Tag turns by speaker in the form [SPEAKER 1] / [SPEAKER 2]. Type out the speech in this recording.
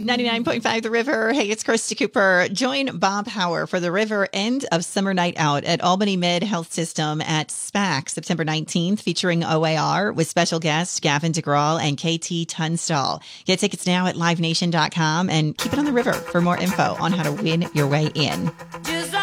[SPEAKER 1] 99.5 The River. Hey, it's Krista Cooper. Join Bob Hauer for the River End of Summer Night Out at Albany Med Health System at SPAC, September 19th, featuring OAR with special guests Gavin DeGraw and KT Tunstall. Get tickets now at livenation.com and keep it on the river for more info on how to win your way in.